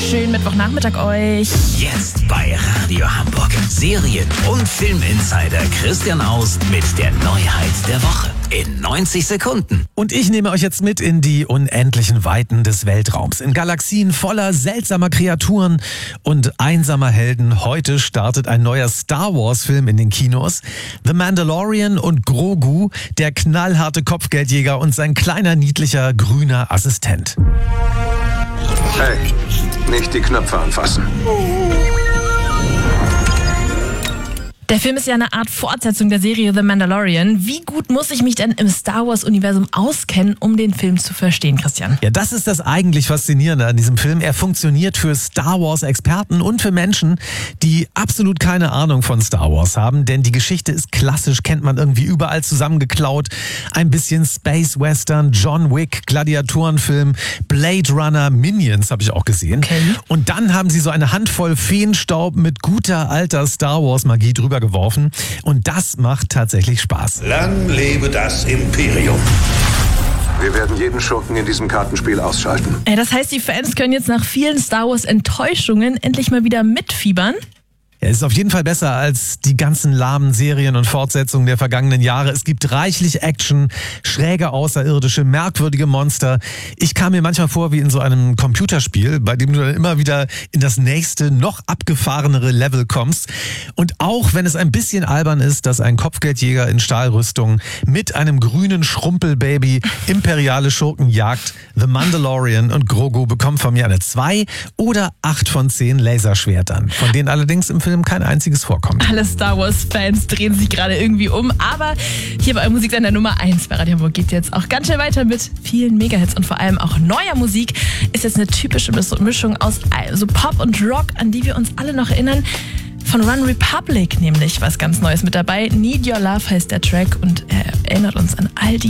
Schönen Mittwochnachmittag euch. Jetzt bei Radio Hamburg. Serien- und Filminsider Christian Aust mit der Neuheit der Woche. In 90 Sekunden. Und ich nehme euch jetzt mit in die unendlichen Weiten des Weltraums. In Galaxien voller seltsamer Kreaturen und einsamer Helden. Heute startet ein neuer Star Wars Film in den Kinos. The Mandalorian und Grogu, der knallharte Kopfgeldjäger und sein kleiner, niedlicher, grüner Assistent. Hey, nicht die Knöpfe anfassen. Der Film ist ja eine Art Fortsetzung der Serie The Mandalorian. Wie gut muss ich mich denn im Star Wars-Universum auskennen, um den Film zu verstehen, Christian? Ja, das ist das eigentlich Faszinierende an diesem Film. Er funktioniert für Star Wars-Experten und für Menschen, die absolut keine Ahnung von Star Wars haben. Denn die Geschichte ist klassisch, kennt man irgendwie überall zusammengeklaut. Ein bisschen Space Western, John Wick, Gladiatorenfilm, Blade Runner, Minions habe ich auch gesehen. Okay. Und dann haben sie so eine Handvoll Feenstaub mit guter alter Star Wars-Magie drüber geworfen. Und das macht tatsächlich Spaß. Lang lebe das Imperium. Wir werden jeden Schurken in diesem Kartenspiel ausschalten. Das heißt, die Fans können jetzt nach vielen Star Wars-Enttäuschungen endlich mal wieder mitfiebern. Ja, es ist auf jeden Fall besser als die ganzen lahmen Serien und Fortsetzungen der vergangenen Jahre. Es gibt reichlich Action, schräge Außerirdische, merkwürdige Monster. Ich kam mir manchmal vor wie in so einem Computerspiel, bei dem du dann immer wieder in das nächste, noch abgefahrenere Level kommst. Und auch wenn es ein bisschen albern ist, dass ein Kopfgeldjäger in Stahlrüstung mit einem grünen Schrumpelbaby imperiale Schurken jagt, The Mandalorian und Grogu bekommen von mir eine 2 oder 8 von 10 Laserschwertern, von denen allerdings im Film kein einziges vorkommt. Alle Star Wars-Fans drehen sich gerade irgendwie um, aber hier bei Musiksender Nummer 1 bei Radio Hamburg geht jetzt auch ganz schnell weiter mit vielen Megahits und vor allem auch neuer Musik. Ist jetzt eine typische Mischung aus so Pop und Rock, an die wir uns alle noch erinnern. Von One Republic nämlich was ganz Neues mit dabei. Need Your Love heißt der Track und er erinnert uns an all die